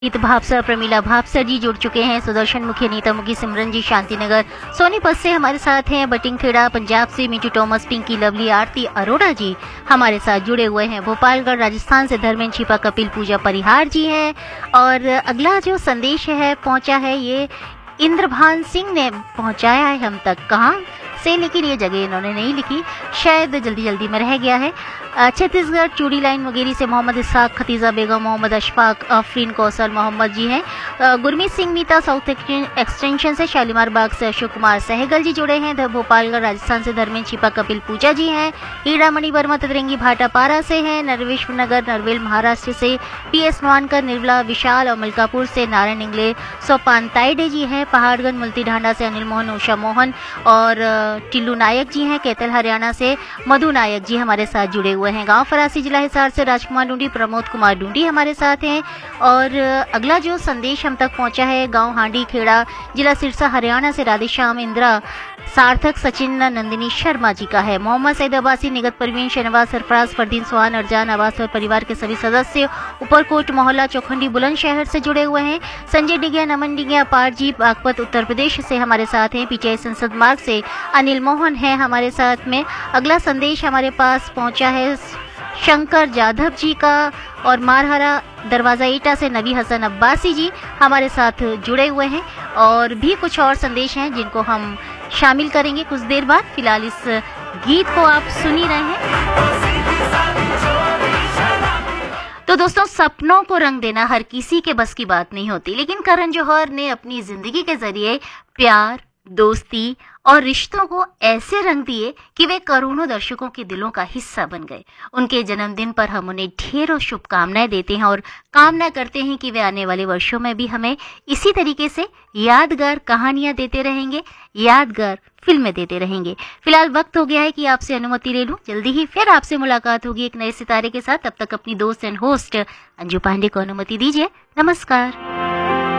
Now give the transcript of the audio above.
गीत भावसर प्रमीला भावसर जी जुड़ चुके हैं। सुदर्शन मुखी, नीता मुखी, सिमरन जी शांतिनगर, सोनीपत से हमारे साथ हैं। बटिंगखेड़ा पंजाब से मीटू टॉमस, पिंकी लवली, आरती अरोड़ा जी हमारे साथ जुड़े हुए हैं। भोपालगढ़ राजस्थान से धर्मेंद्र छिपा, कपिल, पूजा परिहार जी हैं। और अगला जो संदेश है पहुंचा है ये इंद्रभान सिंह ने पहुंचाया है हम तक। कहाँ से, लेकिन ये जगह इन्होंने नहीं लिखी, शायद जल्दी में रह गया है। छत्तीसगढ़ चूड़ी लाइन वगैरह से मोहम्मद इसाक, खतीजा बेगम, मोहम्मद अशफाक, आफरीन कौसर मोहम्मद जी हैं। गुरमीत सिंह मीता साउथ एक्सटेंशन से, शालीमार बाग से अशोक कुमार सहगल जी जुड़े हैं। भोपालगढ़ राजस्थान से धर्मेंद्र छिपा, कपिल, पूजा जी हैं। हीरामणि वर्मा तदरंगी भाटापारा से हैं। नरवेश्वरनगर नरवेल महाराष्ट्र से PS नवानकर, निर्मला विशाल और मलकापुर से नारायण इंगले, सोपान ताइडे जी हैं। पहाड़गंज मुल्ती ढांडा से अनिल मोहन, उषा मोहन और टिल्लू नायक जी हैं। कैथल हरियाणा से मधु नायक जी हमारे साथ जुड़े हुए हैं। गांव फरासी जिला हिसार से राजकुमार डूंडी, प्रमोद कुमार डूंडी हमारे साथ हैं। और अगला जो संदेश हम तक पहुंचा है गांव हांडी खेड़ा जिला सिरसा हरियाणा से राधेश्याम, इंदिरा, सार्थक, सचिन, नंदिनी शर्मा जी का है। मोहम्मद सईद अब्बासी, निगत परवीन, शहनवाज, सरफराज, फरदीन, सुहान, अरजान, आवास और परिवार के सभी सदस्य ऊपरकोट मोहल्ला चौखंडी बुलंदशहर से जुड़े हुए हैं। संजय डिगिया, नमन डिगिया, पार जी बागपत उत्तर प्रदेश से हमारे साथ हैं। PTI संसद मार्ग से अनिल मोहन है हमारे साथ में। अगला संदेश हमारे पास पहुंचा है शंकर जाधव जी का और मारहरा दरवाजा ईटा से नबी हसन अब्बासी जी हमारे साथ जुड़े हुए हैं। और भी कुछ और संदेश हैं जिनको हम शामिल करेंगे कुछ देर बाद। फिलहाल इस गीत को आप सुन ही रहे हैं। तो दोस्तों, सपनों को रंग देना हर किसी के बस की बात नहीं होती, लेकिन करण जौहर ने अपनी जिंदगी के जरिए प्यार, दोस्ती और रिश्तों को ऐसे रंग दिए कि वे करोड़ों दर्शकों के दिलों का हिस्सा बन गए। उनके जन्मदिन पर हम उन्हें ढेरों शुभकामनाएं देते हैं और कामना करते हैं कि वे आने वाले वर्षों में भी हमें इसी तरीके से यादगार कहानियां देते रहेंगे, यादगार फिल्में देते रहेंगे। फिलहाल वक्त हो गया है कि आपसे अनुमति ले लूं। जल्दी ही फिर आपसे मुलाकात होगी एक नए सितारे के साथ। तब तक अपनी दोस्त एंड होस्ट अंजू पांडे को अनुमति दीजिए। नमस्कार।